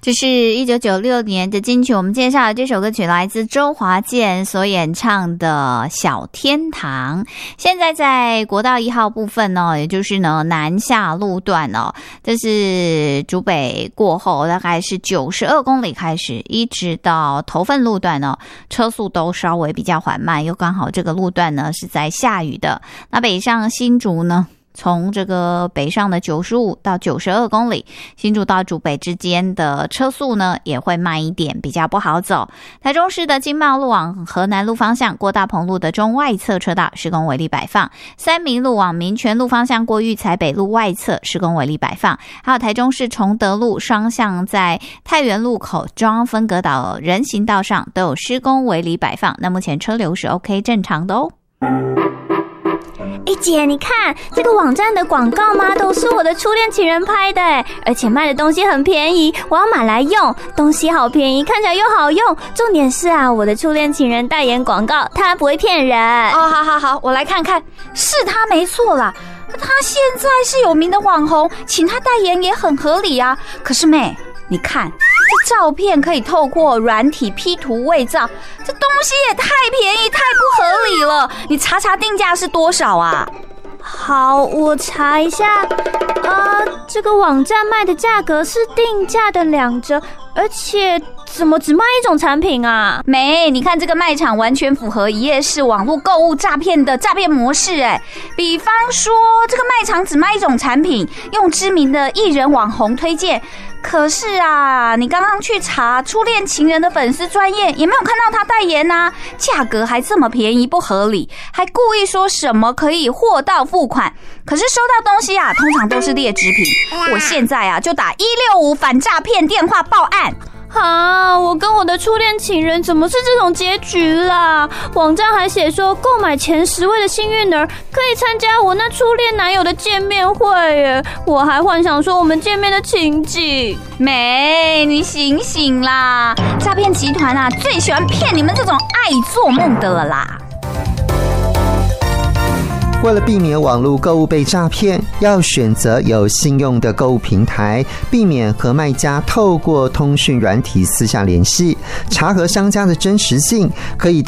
这是1996年的金曲，我们介绍的这首歌曲来自周华健所演唱的《小天堂》。现在在国道1号部分呢，也就是呢南下路段哦，这是竹北过后大概是92公里开始，一直到头份路段呢，车速都稍微比较缓慢，又刚好这个路段呢是在下雨的。那北上新竹呢，从这个北上的95到92公里，新竹到竹北之间的车速呢也会慢一点，比较不好走。台中市的经贸路往河南路方向过大鹏路的中外侧车道施工违例摆放，三民路往民权路方向过育才北路外侧施工违例摆放，还有台中市崇德路双向在太原路口中央分隔岛人行道上都有施工违例摆放，那目前车流是 OK 正常的哦。 姐，你看这个网站的广告吗？都是我的初恋情人拍的，而且卖的东西很便宜，我要买来用。东西好便宜，看起来又好用，重点是啊，我的初恋情人代言广告，他不会骗人。 哦，好，我来看看，是他没错啦。他现在是有名的网红，请他代言也很合理啊。可是妹，你看这照片可以透过软体 P 图伪造，这东西也太便宜太不合理了。你查定价是多少啊？ 好，我查一下。这个网站卖的价格是定价的2折，而且怎么只卖一种产品啊？ 没，你看这个卖场完全符合一页式网络购物诈骗的诈骗模式比方说这个卖场只卖一种产品，用知名的艺人网红推荐，可是啊，你刚刚去查初恋情人的粉丝专页，也没有看到他代言啊，价格还这么便宜不合理，还故意说什么可以货到付款，可是收到东西啊，通常都是劣质品。我现在啊就打165反诈骗电话报案。 我跟我的初恋情人怎么是这种结局啦？网站还写说购买前10位的幸运儿可以参加我那初恋男友的见面会耶，我还幻想说我们见面的情景。 妹，你醒醒啦！诈骗集团啊最喜欢骗你们这种爱做梦的了啦。 为了避免网络购物被诈骗，要选择有信用的购物平台，避免和卖家透过通讯软体私下联系，查核商家的真实性，可以